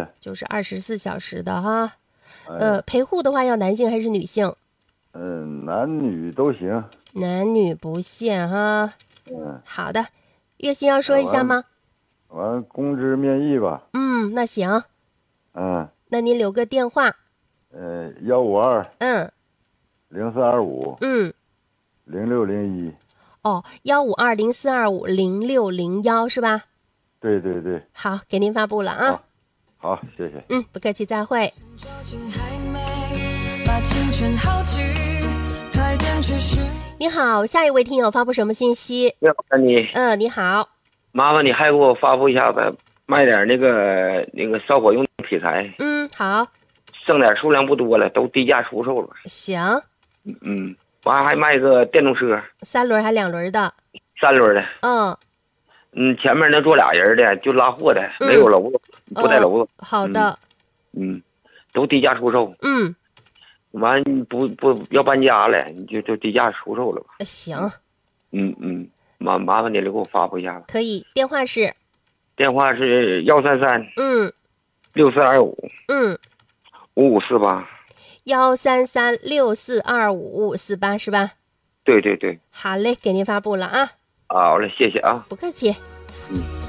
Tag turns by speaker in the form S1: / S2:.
S1: 就是24小时的哈。
S2: 哎，
S1: 陪护的话要男性还是女性？
S2: 男女都行。
S1: 男女不限哈。
S2: 嗯，
S1: 好的，月薪要说一下吗？
S2: 完公知面议吧。
S1: 那行，
S2: 嗯，
S1: 那您留个电话。
S2: 152
S1: 嗯
S2: 0425
S1: 嗯，
S2: 0601。
S1: 哦15204250601是吧？
S2: 对对对，
S1: 好，给您发布了啊。
S2: 好，好，谢谢。
S1: 不客气，再会。你好，下一位听友发布什么信息？
S3: 你好，安妮。
S1: 你好。
S3: 麻烦你还给我发布一下子，卖点那个烧火用的劈柴，
S1: 好，
S3: 剩点数量不多了，都低价出售了。
S1: 行。
S3: 完还卖个电动车
S1: 3轮还2轮的？
S3: ，3轮的。前面能坐俩人的，就拉货的，没有篓子，不带篓子。
S1: 好的。
S3: 都低价出售。完不要搬家了，你就低价出售了吧。
S1: 行。
S3: 麻烦你了，给我发布一下子。
S1: 可以，电话是
S3: 13364255548。
S1: 13364255548是吧？
S3: 对对对。
S1: 好嘞，给您发布了啊。
S3: 好嘞，谢谢啊。
S1: 不客气。